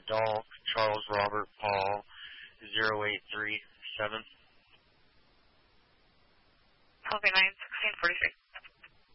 Dolph, Charles, Robert, Paul, 0837. Copy 9, 1643.